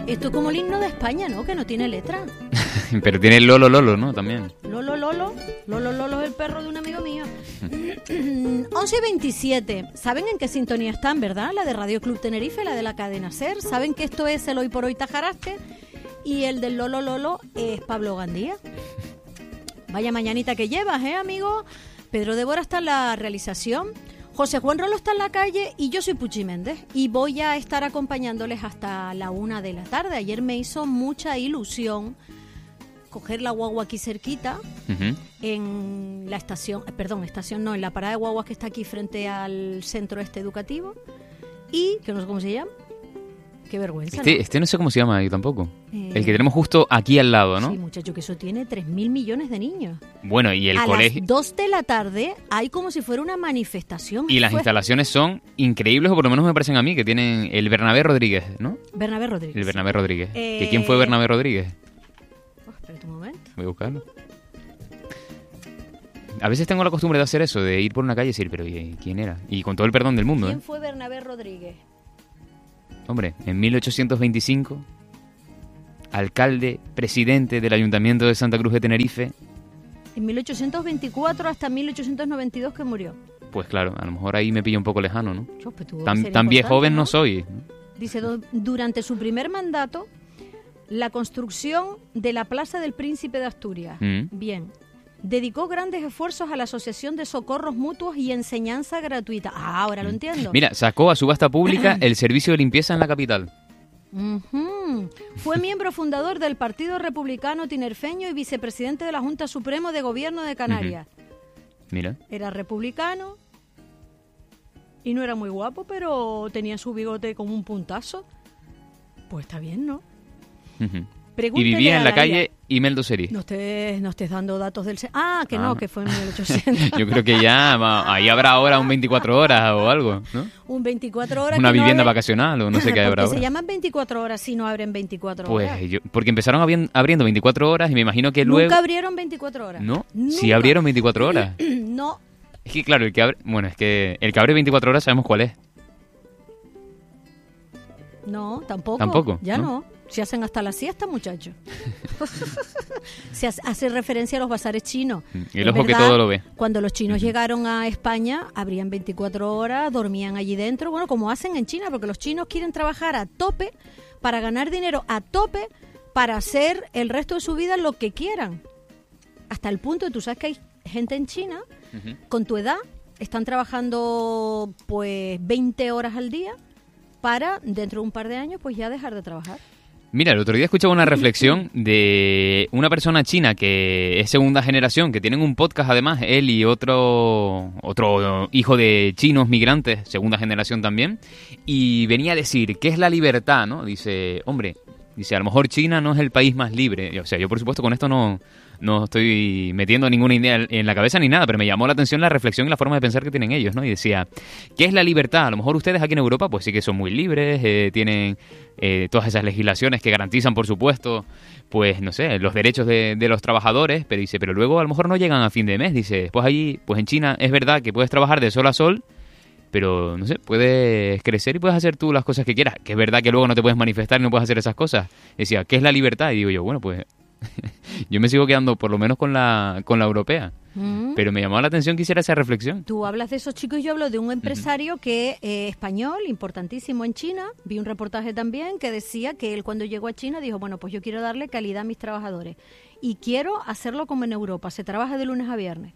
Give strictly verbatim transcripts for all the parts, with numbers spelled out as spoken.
Esto es como el himno de España, ¿no? Que no tiene letra. Pero tiene Lolo Lolo, ¿no? También. Lolo Lolo. Lolo Lolo es el perro de un amigo mío. once y veintisiete. ¿Saben en qué sintonía están, verdad? La de Radio Club Tenerife, la de la cadena SER. ¿Saben que esto es el Hoy por Hoy Tajaraste? Y el del Lolo Lolo es Pablo Gandía. Vaya mañanita que llevas, ¿eh, amigo? Pedro de Bora está en la realización. José Juan Rolo está en la calle y yo soy Puchi Méndez y voy a estar acompañándoles hasta la una de la tarde. Ayer me hizo mucha ilusión coger la guagua aquí cerquita, uh-huh. en la estación, eh, perdón, estación no, en la parada de guaguas que está aquí frente al centro este educativo y, que no sé cómo se llama, qué vergüenza, Este no, este no sé cómo se llama yo tampoco. Eh, el que tenemos justo aquí al lado, ¿no? Sí, muchacho, que eso tiene tres mil millones de niños. Bueno, y el a colegio... A las dos de la tarde hay como si fuera una manifestación. Y las Fue... instalaciones son increíbles, o por lo menos me parecen a mí, que tienen el Bernabé Rodríguez, ¿no? Bernabé Rodríguez. El Bernabé Rodríguez. Eh... ¿Que quién fue Bernabé Rodríguez? Oh, espérate un momento. Voy a buscarlo. A veces tengo la costumbre de hacer eso, de ir por una calle y decir, pero ¿quién era? Y con todo el perdón del mundo, ¿Quién ¿eh? fue Bernabé Rodríguez? Hombre, en mil ochocientos veinticinco, alcalde, presidente del Ayuntamiento de Santa Cruz de Tenerife. En mil ochocientos veinticuatro hasta mil ochocientos noventa y dos que murió. Pues claro, a lo mejor ahí me pilla un poco lejano, ¿no? Yo, pues tan tan viejo joven ¿no? no soy. ¿no? Dice, durante su primer mandato, la construcción de la Plaza del Príncipe de Asturias. Mm. Bien. Dedicó grandes esfuerzos a la Asociación de Socorros Mutuos y enseñanza gratuita. Ah, ahora lo entiendo. Mira, sacó a subasta pública el servicio de limpieza en la capital. Uh-huh. Fue miembro fundador del Partido Republicano Tinerfeño y vicepresidente de la Junta Suprema de Gobierno de Canarias. Uh-huh. Mira. Era republicano y no era muy guapo, pero tenía su bigote como un puntazo. Pues está bien, ¿no? Uh-huh. Y vivía en la calle Imeldo Seri. No estés, no estés dando datos del... Ah, que ah. no, que fue en mil ochocientos. Yo creo que ya, ahí habrá ahora un veinticuatro horas o algo, ¿no? Un veinticuatro horas. Una que vivienda no abre... vacacional o no sé qué habrá ahora. se llaman veinticuatro horas si no abren veinticuatro pues horas. Yo, porque empezaron abri- abriendo veinticuatro horas y me imagino que luego... Nunca abrieron veinticuatro horas. ¿No? Nunca. Sí abrieron veinticuatro horas. No. Es que claro, el que abre... Bueno, es que el que abre veinticuatro horas sabemos cuál es. No, tampoco. Tampoco. Ya no. no. Se hacen hasta la siesta, muchachos. Se hace, hace referencia a los bazares chinos. Y el ojo que todo lo ve. Cuando los chinos uh-huh. llegaron a España, abrían veinticuatro horas, dormían allí dentro. Bueno, como hacen en China, porque los chinos quieren trabajar a tope para ganar dinero a tope para hacer el resto de su vida lo que quieran. Hasta el punto de, tú sabes que hay gente en China, uh-huh. con tu edad, están trabajando pues veinte horas al día para, dentro de un par de años, pues ya dejar de trabajar. Mira, el otro día escuchaba una reflexión de una persona china que es segunda generación, que tienen un podcast además, él y otro otro hijo de chinos migrantes, segunda generación también, y venía a decir, ¿qué es la libertad? ¿No? Dice, hombre, dice, a lo mejor China no es el país más libre. O sea, yo por supuesto con esto no... No estoy metiendo ninguna idea en la cabeza ni nada, pero me llamó la atención la reflexión y la forma de pensar que tienen ellos, ¿no? Y decía, ¿qué es la libertad? A lo mejor ustedes aquí en Europa pues sí que son muy libres, eh, tienen eh, todas esas legislaciones que garantizan, por supuesto, pues no sé, los derechos de, de los trabajadores, pero dice, pero luego a lo mejor no llegan a fin de mes, dice, después allí, pues en China es verdad que puedes trabajar de sol a sol, pero no sé, puedes crecer y puedes hacer tú las cosas que quieras, que es verdad que luego no te puedes manifestar y no puedes hacer esas cosas. Decía, ¿qué es la libertad? Y digo yo, bueno, pues... yo me sigo quedando por lo menos con la con la europea, uh-huh. pero me llamó la atención que hiciera esa reflexión. Tú hablas de esos chicos y yo hablo de un empresario uh-huh. que eh, español, importantísimo en China. Vi un reportaje también que decía que él cuando llegó a China dijo, bueno, pues yo quiero darle calidad a mis trabajadores y quiero hacerlo como en Europa, se trabaja de lunes a viernes.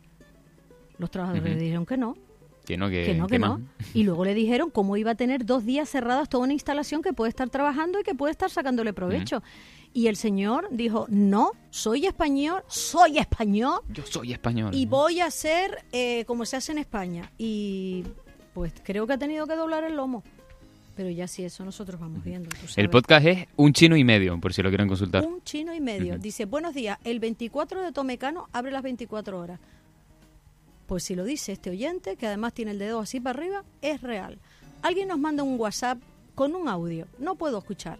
Los trabajadores uh-huh. le dijeron que no. Que no, que, que no, que, que no. Y luego le dijeron cómo iba a tener dos días cerrados toda una instalación que puede estar trabajando y que puede estar sacándole provecho. Uh-huh. Y el señor dijo, no, soy español, soy español. Yo soy español. Y voy a hacer eh, como se hace en España. Y pues creo que ha tenido que doblar el lomo. Pero ya sí, eso nosotros vamos viendo. Tú sabes. El podcast es Un Chino y Medio, por si lo quieren consultar. Un Chino y Medio. Uh-huh. Dice, buenos días, el veinticuatro de Tomecano abre las veinticuatro horas. Pues si lo dice este oyente, que además tiene el dedo así para arriba, es real. Alguien nos manda un WhatsApp con un audio. No puedo escuchar.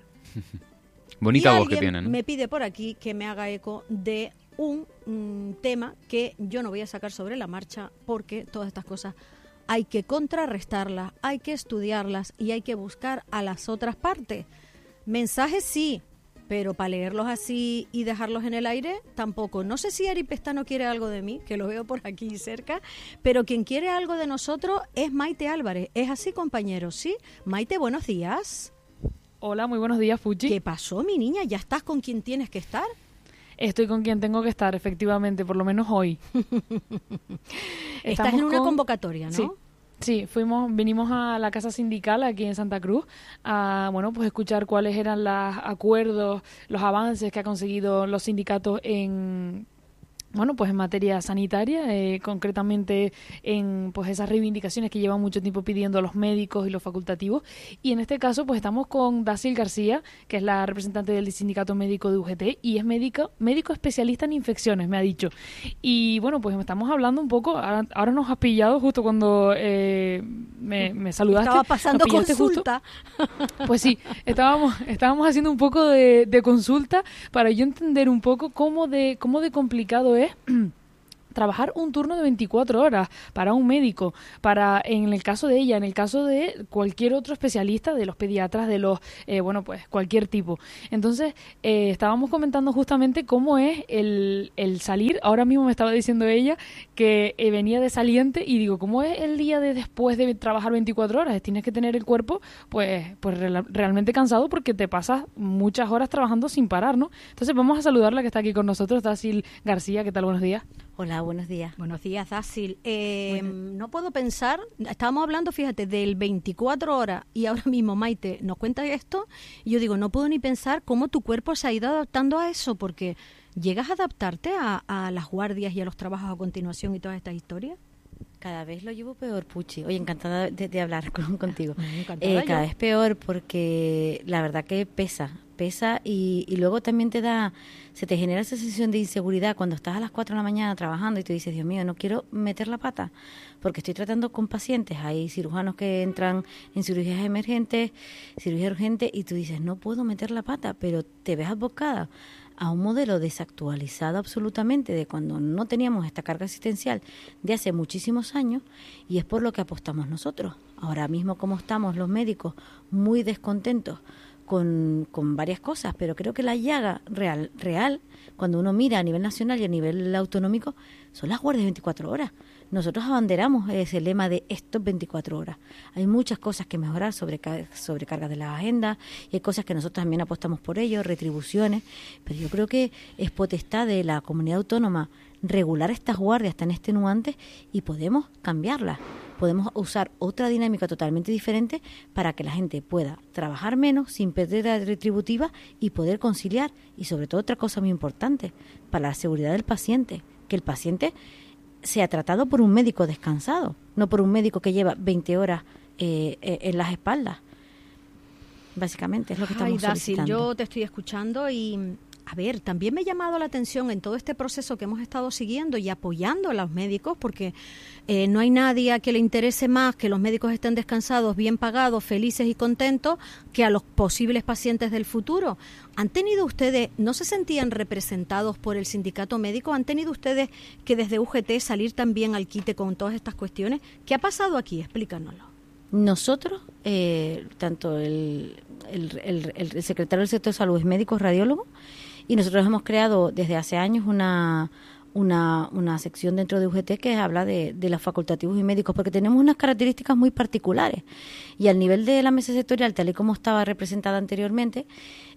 Bonita y voz que tiene, ¿no? Me pide por aquí que me haga eco de un mm, tema que yo no voy a sacar sobre la marcha porque todas estas cosas hay que contrarrestarlas, hay que estudiarlas y hay que buscar a las otras partes. Mensajes sí, pero para leerlos así y dejarlos en el aire, tampoco. No sé si Ari Pestano quiere algo de mí, que lo veo por aquí cerca, pero quien quiere algo de nosotros es Maite Álvarez. ¿Es así, compañeros? ¿Sí? Maite, buenos días. Hola, muy buenos días, Fuchi. ¿Qué pasó, mi niña? ¿Ya estás con quien tienes que estar? Estoy con quien tengo que estar, efectivamente, por lo menos hoy. Estás en una con... convocatoria, ¿no? Sí. Sí, fuimos, vinimos a la casa sindical aquí en Santa Cruz a, bueno, pues escuchar cuáles eran los acuerdos, los avances que ha conseguido los sindicatos en, bueno, pues en materia sanitaria, eh, concretamente en pues esas reivindicaciones que llevan mucho tiempo pidiendo los médicos y los facultativos. Y en este caso, pues estamos con Dacil García, que es la representante del sindicato médico de U G T y es médico, médico especialista en infecciones, me ha dicho. Y bueno, pues estamos hablando un poco, ahora, ahora nos has pillado justo cuando eh, me, me saludaste. Estaba pasando consulta. Justo. Pues sí, estábamos, estábamos haciendo un poco de, de consulta para yo entender un poco cómo de, cómo de complicado es trabajar un turno de veinticuatro horas para un médico, para en el caso de ella, en el caso de cualquier otro especialista, de los pediatras, de los, eh, bueno, pues cualquier tipo. Entonces, eh, estábamos comentando justamente cómo es el, el salir. Ahora mismo me estaba diciendo ella que eh, venía de saliente y digo, ¿cómo es el día de después de trabajar veinticuatro horas? Tienes que tener el cuerpo, pues, pues re- realmente cansado porque te pasas muchas horas trabajando sin parar, ¿no? Entonces, vamos a saludarla que está aquí con nosotros, Dacil García. ¿Qué tal? Buenos días. Hola, buenos días. Buenos días, Dacil. Eh, bueno. No puedo pensar, estábamos hablando, fíjate, del veinticuatro horas y ahora mismo Maite nos cuenta esto y yo digo, no puedo ni pensar cómo tu cuerpo se ha ido adaptando a eso, porque ¿llegas a adaptarte a, a las guardias y a los trabajos a continuación y todas estas historias? Cada vez lo llevo peor, Puchi. Oye, encantada de, de hablar con, contigo. Encantada eh, cada yo. vez peor porque la verdad que pesa, pesa y, y luego también te da, se te genera esa sensación de inseguridad cuando estás a las cuatro de la mañana trabajando y tú dices, Dios mío, no quiero meter la pata porque estoy tratando con pacientes. Hay cirujanos que entran en cirugías emergentes, cirugía urgente y tú dices, no puedo meter la pata, pero te ves abocada a un modelo desactualizado absolutamente de cuando no teníamos esta carga asistencial de hace muchísimos años y es por lo que apostamos nosotros. Ahora mismo como estamos los médicos muy descontentos con, con varias cosas, pero creo que la llaga real, real, cuando uno mira a nivel nacional y a nivel autonómico, son las guardias de veinticuatro horas. Nosotros abanderamos ese lema de estos veinticuatro horas. Hay muchas cosas que mejorar, sobrecar- sobrecarga de las agendas, y hay cosas que nosotros también apostamos por ello, retribuciones, pero yo creo que es potestad de la comunidad autónoma regular estas guardias tan extenuantes y podemos cambiarlas. Podemos usar otra dinámica totalmente diferente para que la gente pueda trabajar menos sin perder la retributiva y poder conciliar. Y sobre todo otra cosa muy importante, para la seguridad del paciente, que el paciente sea tratado por un médico descansado, no por un médico que lleva veinte horas eh, eh, en las espaldas. Básicamente es lo que estamos Ay, Dacil, solicitando. yo te estoy escuchando y, a ver, también me ha llamado la atención en todo este proceso que hemos estado siguiendo y apoyando a los médicos, porque eh, no hay nadie a que le interese más que los médicos estén descansados, bien pagados, felices y contentos, que a los posibles pacientes del futuro. ¿Han tenido ustedes, no se sentían representados por el sindicato médico? ¿Han tenido ustedes que desde U G T salir también al quite con todas estas cuestiones? ¿Qué ha pasado aquí? Explícanoslo. Nosotros, eh, tanto el, el, el, el secretario del sector de salud es médico radiólogo, y nosotros hemos creado desde hace años una, una, una sección dentro de U G T que habla de, de los facultativos y médicos, porque tenemos unas características muy particulares. Y al nivel de la mesa sectorial, tal y como estaba representada anteriormente,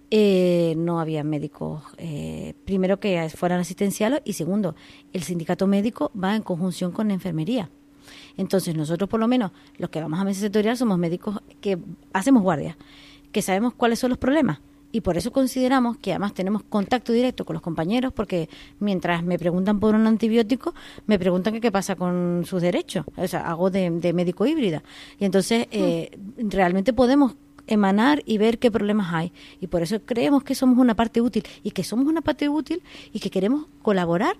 eh, no había médicos, eh, primero que fueran asistenciales, y segundo, el sindicato médico va en conjunción con la enfermería. Entonces nosotros por lo menos los que vamos a mesa sectorial somos médicos que hacemos guardia, que sabemos cuáles son los problemas y por eso consideramos que además tenemos contacto directo con los compañeros, porque mientras me preguntan por un antibiótico me preguntan que qué pasa con sus derechos, o sea, hago de, de médico híbrida y entonces eh, mm. realmente podemos emanar y ver qué problemas hay y por eso creemos que somos una parte útil y que somos una parte útil y que queremos colaborar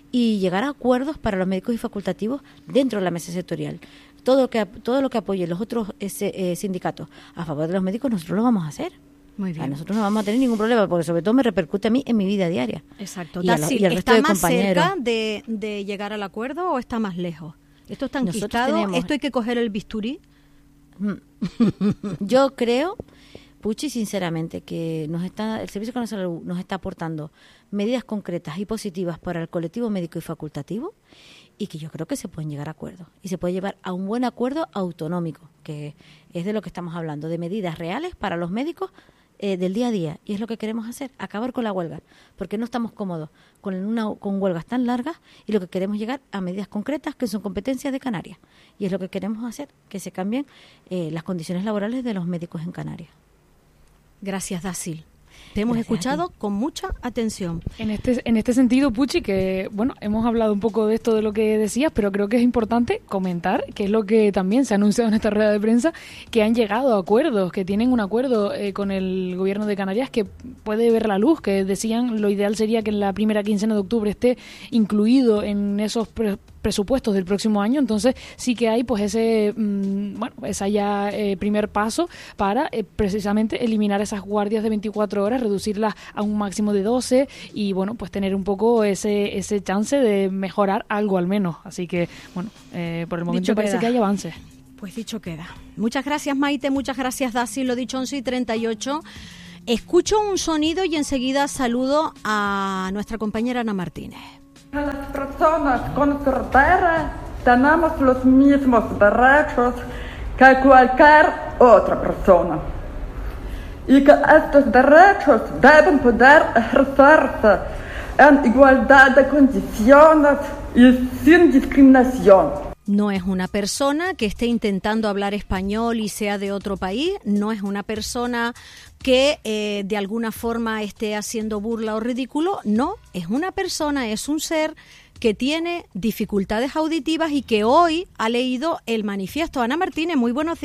y llegar a acuerdos para los médicos y facultativos dentro de la mesa sectorial. Todo lo que todo lo que apoye los otros ese, eh, sindicatos a favor de los médicos, nosotros lo vamos a hacer. Muy bien. A nosotros no vamos a tener ningún problema, porque sobre todo me repercute a mí en mi vida diaria. Exacto. Y, a lo, y al resto ¿está de más compañeros. cerca de, de llegar al acuerdo o está más lejos? ¿Esto está enquistado? Tenemos... ¿Esto hay que coger el bisturí? Yo creo, Puchi, sinceramente, que nos está, el Servicio Canario de Salud nos está aportando medidas concretas y positivas para el colectivo médico y facultativo, y que yo creo que se pueden llegar a acuerdos y se puede llevar a un buen acuerdo autonómico, que es de lo que estamos hablando, de medidas reales para los médicos eh, del día a día, y es lo que queremos hacer, acabar con la huelga, porque no estamos cómodos con una con huelgas tan largas, y lo que queremos llegar a medidas concretas que son competencias de Canarias, y es lo que queremos hacer, que se cambien eh, las condiciones laborales de los médicos en Canarias. Gracias, Dasil. Te hemos Gracias escuchado con mucha atención. En este, en este sentido, Puchi, que bueno, hemos hablado un poco de esto de lo que decías, pero creo que es importante comentar, que es lo que también se ha anunciado en esta rueda de prensa, que han llegado a acuerdos, que tienen un acuerdo eh, con el gobierno de Canarias que puede ver la luz, que decían lo ideal sería que en la primera quincena de octubre esté incluido en esos pre- presupuestos del próximo año. Entonces sí que hay pues ese mmm, bueno ese ya eh, primer paso para eh, precisamente eliminar esas guardias de veinticuatro horas, reducirlas a un máximo de doce, y bueno, pues tener un poco ese ese chance de mejorar algo al menos. Así que bueno, eh, por el momento Dicho parece queda. que hay avances. Pues dicho queda. Muchas gracias, Maite, muchas gracias, Dasil. Lo dicho, once y treinta y ocho. Escucho un sonido y enseguida saludo a nuestra compañera Ana Martínez. Las personas con sordera tenemos los mismos derechos que cualquier otra persona, y que estos derechos deben poder ejercerse en igualdad de condiciones y sin discriminación. No es una persona que esté intentando hablar español y sea de otro país, no es una persona que eh, de alguna forma esté haciendo burla o ridículo, no, es una persona, es un ser que tiene dificultades auditivas y que hoy ha leído el manifiesto. Ana Martínez, muy buenos días.